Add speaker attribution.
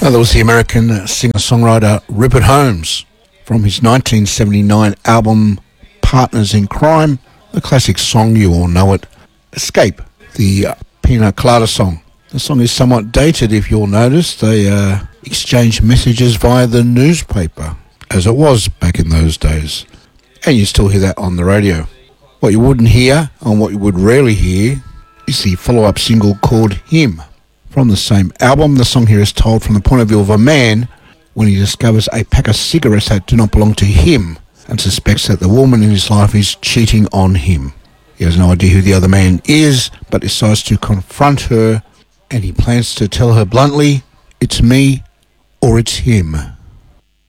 Speaker 1: That was the American singer-songwriter Rupert Holmes from his 1979 album Partners in Crime, the classic song, you all know it, Escape, the Pina Colada song. The song is somewhat dated, if you'll notice. They exchanged messages via the newspaper, as it was back in those days. And you still hear that on the radio. What you wouldn't hear, and what you would rarely hear, is the follow-up single called Him. From the same album, the song here is told from the point of view of a man when he discovers a pack of cigarettes that do not belong to him and suspects that the woman in his life is cheating on him. He has no idea who the other man is, but decides to confront her, and he plans to tell her bluntly, it's me or it's him.